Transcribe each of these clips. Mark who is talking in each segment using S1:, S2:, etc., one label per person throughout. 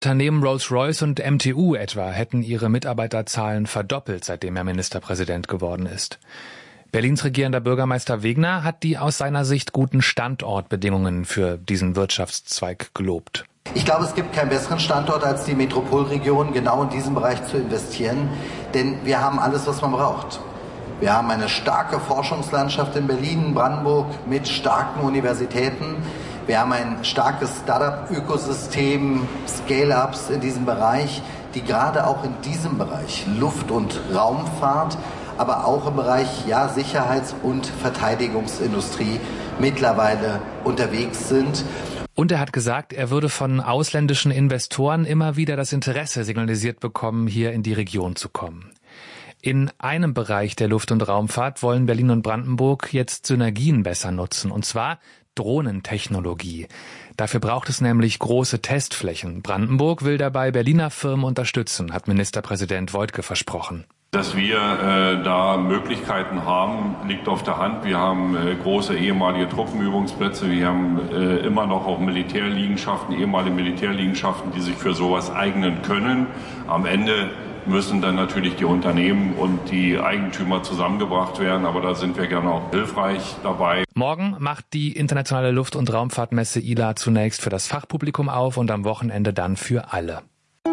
S1: Unternehmen Rolls-Royce und MTU etwa hätten ihre Mitarbeiterzahlen verdoppelt, seitdem er Ministerpräsident geworden ist. Berlins regierender Bürgermeister Wegner hat die aus seiner Sicht guten Standortbedingungen für diesen Wirtschaftszweig gelobt.
S2: Ich glaube, es gibt keinen besseren Standort als die Metropolregion, genau in diesem Bereich zu investieren, denn wir haben alles, was man braucht. Wir haben eine starke Forschungslandschaft in Berlin, Brandenburg mit starken Universitäten. Wir haben ein starkes Start-up-Ökosystem, Scale-ups in diesem Bereich, die gerade auch in diesem Bereich Luft- und Raumfahrt, aber auch im Bereich Sicherheits- und Verteidigungsindustrie mittlerweile unterwegs sind.
S1: Und er hat gesagt, er würde von ausländischen Investoren immer wieder das Interesse signalisiert bekommen, hier in die Region zu kommen. In einem Bereich der Luft- und Raumfahrt wollen Berlin und Brandenburg jetzt Synergien besser nutzen, und zwar Drohnentechnologie. Dafür braucht es nämlich große Testflächen. Brandenburg will dabei Berliner Firmen unterstützen, hat Ministerpräsident Woidke versprochen.
S3: Dass wir da Möglichkeiten haben, liegt auf der Hand. Wir haben große ehemalige Truppenübungsplätze. Wir haben immer noch auch Militärliegenschaften, ehemalige Militärliegenschaften, die sich für sowas eignen können. Am Ende müssen dann natürlich die Unternehmen und die Eigentümer zusammengebracht werden, aber da sind wir gerne auch hilfreich dabei.
S1: Morgen macht die internationale Luft- und Raumfahrtmesse ILA zunächst für das Fachpublikum auf und am Wochenende dann für alle.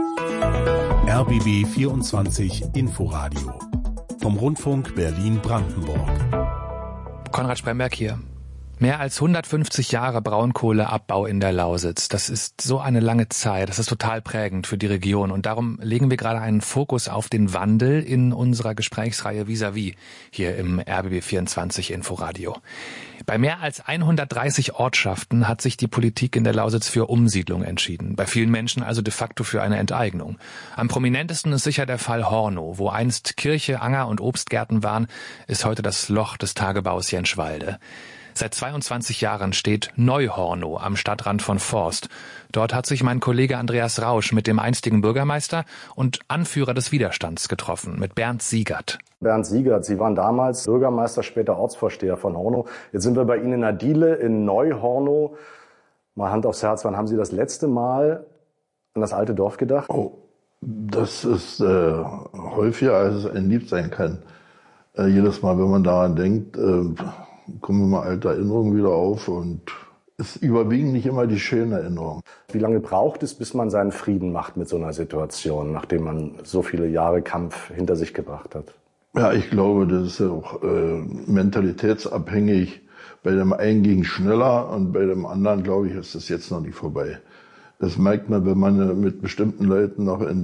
S4: RBB 24 Inforadio vom Rundfunk Berlin-Brandenburg.
S1: Konrad Spremberg hier. Mehr als 150 Jahre Braunkohleabbau in der Lausitz. Das ist so eine lange Zeit. Das ist total prägend für die Region. Und darum legen wir gerade einen Fokus auf den Wandel in unserer Gesprächsreihe Vis-à-vis hier im RBB 24 Inforadio. Bei mehr als 130 Ortschaften hat sich die Politik in der Lausitz für Umsiedlung entschieden. Bei vielen Menschen also de facto für eine Enteignung. Am prominentesten ist sicher der Fall Hornow. Wo einst Kirche, Anger und Obstgärten waren, ist heute das Loch des Tagebaus Jenschwalde. Seit 22 Jahren steht Neu-Hornow am Stadtrand von Forst. Dort hat sich mein Kollege Andreas Rausch mit dem einstigen Bürgermeister und Anführer des Widerstands getroffen, mit Bernd Siegert.
S5: Bernd Siegert, Sie waren damals Bürgermeister, später Ortsvorsteher von Hornow. Jetzt sind wir bei Ihnen in der Diele in Neu-Hornow. Mal Hand aufs Herz, wann haben Sie das letzte Mal an das alte Dorf gedacht?
S6: Oh, das ist häufiger, als es ein lieb sein kann. Jedes Mal, wenn man daran denkt, kommen immer alte Erinnerungen wieder auf und es überwiegen nicht immer die schönen Erinnerungen.
S5: Wie lange braucht es, bis man seinen Frieden macht mit so einer Situation, nachdem man so viele Jahre Kampf hinter sich gebracht hat?
S6: Ja, ich glaube, das ist ja auch mentalitätsabhängig. Bei dem einen ging es schneller und bei dem anderen, glaube ich, ist das jetzt noch nicht vorbei. Das merkt man, wenn man mit bestimmten Leuten noch in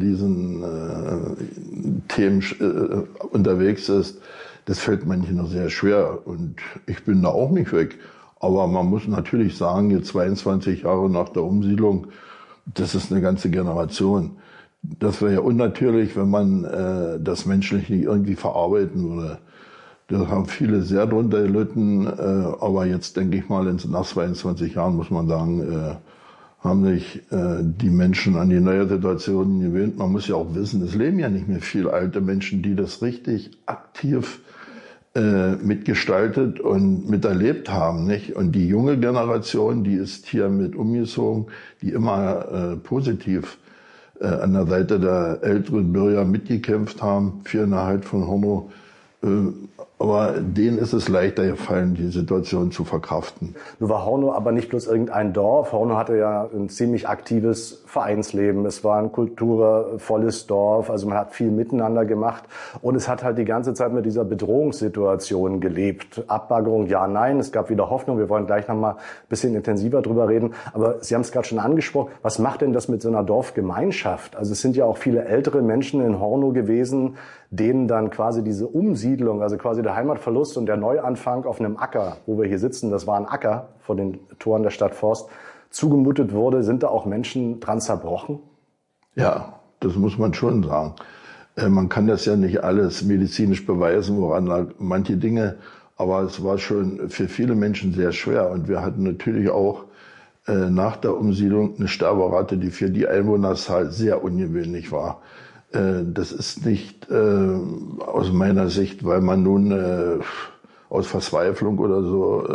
S6: diesen Themen unterwegs ist. Das fällt manchen noch sehr schwer und ich bin da auch nicht weg. Aber man muss natürlich sagen, jetzt 22 Jahre nach der Umsiedlung, das ist eine ganze Generation. Das wäre ja unnatürlich, wenn man das menschlich nicht irgendwie verarbeiten würde. Da haben viele sehr drunter gelitten, aber jetzt denke ich mal, nach 22 Jahren muss man sagen, haben sich die Menschen an die neue Situation gewöhnt. Man muss ja auch wissen, es leben ja nicht mehr viele alte Menschen, die das richtig aktiv mitgestaltet und miterlebt haben, nicht? Und die junge Generation, die ist hier mit umgezogen, die immer positiv an der Seite der älteren Bürger mitgekämpft haben für den Erhalt von Hornow. Aber denen ist es leichter gefallen, die Situation zu verkraften.
S5: Nun war Hornow aber nicht bloß irgendein Dorf. Hornow hatte ja ein ziemlich aktives Vereinsleben. Es war ein kulturvolles Dorf. Also man hat viel miteinander gemacht. Und es hat halt die ganze Zeit mit dieser Bedrohungssituation gelebt. Abbaggerung, ja, nein. Es gab wieder Hoffnung. Wir wollen gleich noch mal ein bisschen intensiver drüber reden. Aber Sie haben es gerade schon angesprochen. Was macht denn das mit so einer Dorfgemeinschaft? Also es sind ja auch viele ältere Menschen in Hornow gewesen, denen dann quasi diese Umsiedlung, also quasi der Heimatverlust und der Neuanfang auf einem Acker, wo wir hier sitzen, das war ein Acker vor den Toren der Stadt Forst, zugemutet wurde. Sind da auch Menschen dran zerbrochen?
S6: Ja, das muss man schon sagen. Man kann das ja nicht alles medizinisch beweisen, woran manche Dinge, aber es war schon für viele Menschen sehr schwer. Und wir hatten natürlich auch nach der Umsiedlung eine Sterberate, die für die Einwohnerzahl sehr ungewöhnlich war. Das ist nicht aus meiner Sicht, weil man nun aus Verzweiflung oder so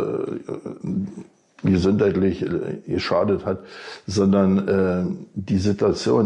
S6: gesundheitlich geschadet hat, sondern die Situation